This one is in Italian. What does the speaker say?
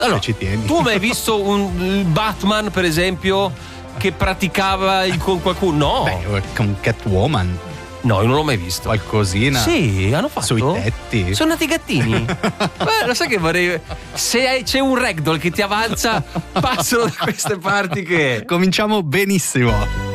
Allora, ci tieni. tu hai mai visto un Batman, per esempio, che praticava con qualcuno? No. Beh, con Catwoman. No, io non l'ho mai visto. Qualcosina. Sì, hanno fatto. Sui tetti. Sono nati i gattini. Beh, lo sai che vorrei. Se c'è un ragdoll che ti avanza, passano da queste parti che. Cominciamo benissimo.